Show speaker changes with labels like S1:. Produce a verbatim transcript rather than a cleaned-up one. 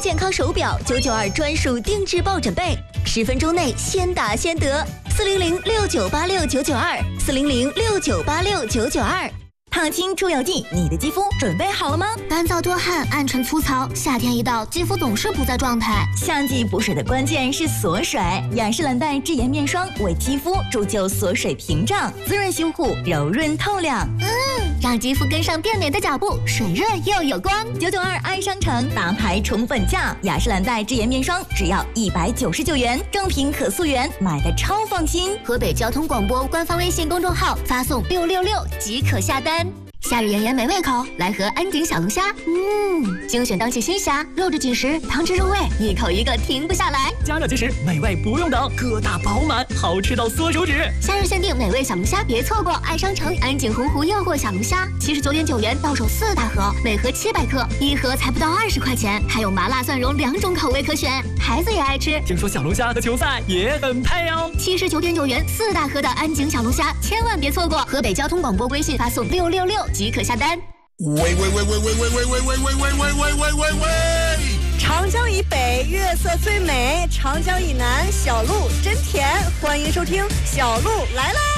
S1: 健康手表，九九二专属定制抱枕被，十分钟内先打先得。四零零六九八六九九二，四零零六九八六九九二。烫青出油剂，你的肌肤准备好了吗？
S2: 干燥多汗、暗沉粗糙，夏天一到，肌肤总是不在状态。
S1: 夏季补水的关键是锁水，雅诗兰黛智妍面霜为肌肤铸就锁水屏障，滋润修护，柔润透亮。
S2: 嗯，让肌肤跟上变美的脚步，水润又有光。
S1: 九九二爱商城大牌宠粉价，雅诗兰黛智妍面霜只要一百九十九元，正品可溯源，买的超放心。
S2: 河北交通广播官方微信公众号发送六六六即可下单。夏日炎炎没胃口，来盒安井小龙虾。嗯，精选当季新虾，肉质紧实，汤汁入味，一口一个停不下来。
S3: 加热即食，美味不用等，个大饱满，好吃到缩手指。
S2: 夏日限定美味小龙虾，别错过！爱商城安井洪湖诱惑小龙虾，七十九点九元到手四大盒，每盒七百克，一盒才不到二十块钱，还有麻辣蒜蓉两种口味可选，孩子也爱吃。
S3: 听说小龙虾和球赛也很配哦。
S2: 七十九点九元四大盒的安井小龙虾，千万别错过！河北交通广播微信发送六六六即可下单。
S4: 喂喂喂喂喂喂喂喂喂喂喂喂喂喂喂喂！
S5: 长江以北月色最美，长江以南小鹿真甜。欢迎收听《小鹿来啦》。